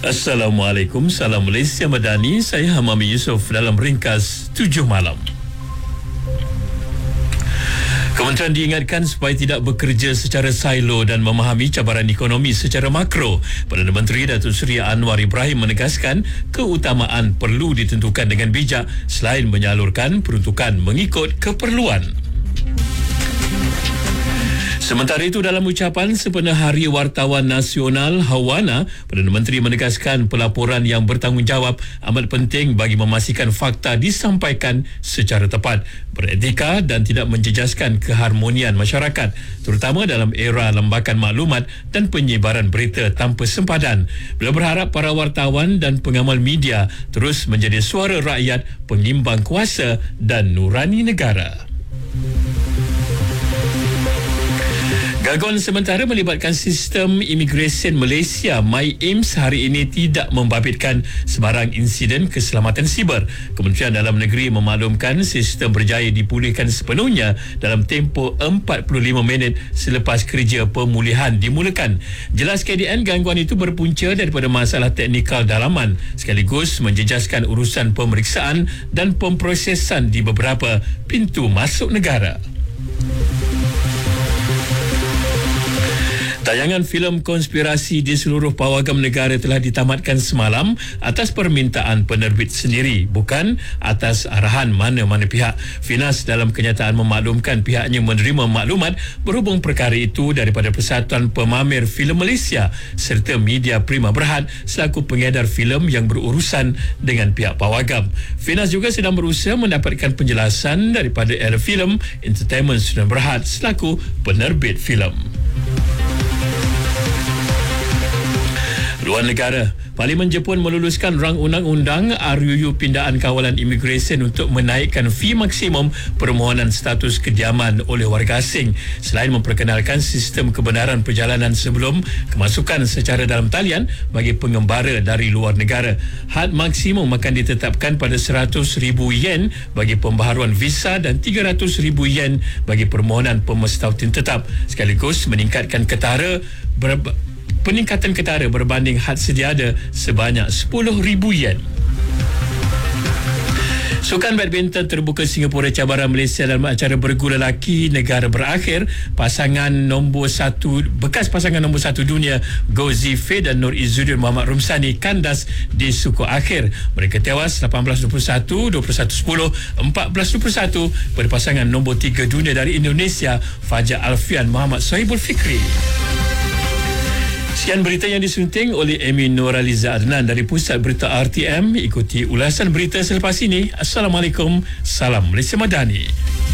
Assalamualaikum, salam Malaysia Madani. Saya Hamami Yusof dalam ringkas 7 malam. Kementerian diingatkan supaya tidak bekerja secara silo dan memahami cabaran ekonomi secara makro. Perdana Menteri Datuk Seri Anwar Ibrahim menegaskan keutamaan perlu ditentukan dengan bijak selain menyalurkan peruntukan mengikut keperluan. Sementara itu, dalam ucapan sempena Hari Wartawan Nasional Hawana, Perdana Menteri menegaskan pelaporan yang bertanggungjawab amat penting bagi memastikan fakta disampaikan secara tepat, beretika dan tidak menjejaskan keharmonian masyarakat, terutama dalam era lembakan maklumat dan penyebaran berita tanpa sempadan. Beliau berharap para wartawan dan pengamal media terus menjadi suara rakyat, pengimbang kuasa dan nurani negara. Gangguan sementara melibatkan sistem imigresen Malaysia MyIMS hari ini tidak membabitkan sebarang insiden keselamatan siber. Kementerian Dalam Negeri memaklumkan sistem berjaya dipulihkan sepenuhnya dalam tempoh 45 minit selepas kerja pemulihan dimulakan. Jelas KDN, gangguan itu berpunca daripada masalah teknikal dalaman sekaligus menjejaskan urusan pemeriksaan dan pemprosesan di beberapa pintu masuk negara. Tayangan filem konspirasi di seluruh pawagam negara telah ditamatkan semalam atas permintaan penerbit sendiri, bukan atas arahan mana-mana pihak. Finas dalam kenyataan memaklumkan pihaknya menerima maklumat berhubung perkara itu daripada Persatuan Pemamer Filem Malaysia serta Media Prima Berhad selaku pengedar filem yang berurusan dengan pihak pawagam. Finas juga sedang berusaha mendapatkan penjelasan daripada Era Filem Entertainment Sudan Berhad selaku penerbit filem. Luar negara, Parlimen Jepun meluluskan rang undang-undang RUU Pindaan Kawalan Imigresen untuk menaikkan fee maksimum permohonan status kediaman oleh warga asing selain memperkenalkan sistem kebenaran perjalanan sebelum kemasukan secara dalam talian bagi pengembara dari luar negara. Had maksimum akan ditetapkan pada 100,000 yen bagi pembaharuan visa dan 300,000 yen bagi permohonan pemestautin tetap, sekaligus meningkatkan peningkatan ketara berbanding had sedia ada sebanyak 10,000 yen. Sukan badminton terbuka Singapura cabaran Malaysia dalam acara bergu lelaki negara berakhir. Bekas pasangan nombor 1 dunia Goh Zifei dan Nur Izzuddin Muhammad Rumsani kandas di suku akhir. Mereka tewas 18-21, 21-10, 14-21 pada pasangan nombor 3 dunia dari Indonesia Fajar Alfian Muhammad Sohibul Fikri. Sekian berita yang disunting oleh Amy Nuraliza Adnan dari Pusat Berita RTM. Ikuti ulasan berita selepas ini. Assalamualaikum, salam Malaysia Madani.